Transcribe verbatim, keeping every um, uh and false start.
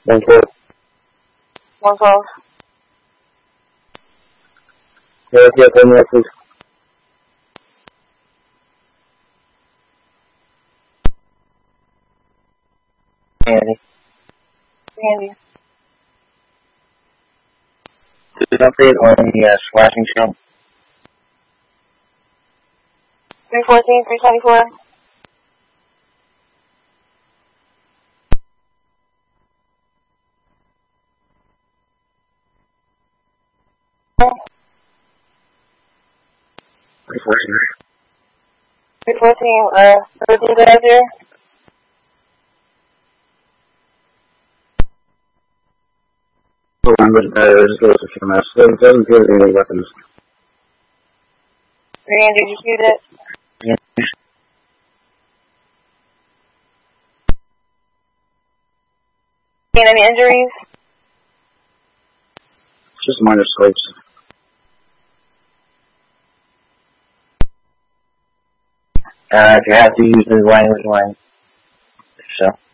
One twelve. One twelve. Yeah, yeah, one more, please. Andy. Andy. There's an update on the uh, slashing show. three fourteen, three twenty-four. three fourteen. three fourteen, uh, thirteen guys here. Hold on, but uh, just go to the mess. It doesn't feel any weapons. Randy, did you see that? Yeah. Seen any injuries? Just minor scrapes. Uh, if you have to use the language line, so.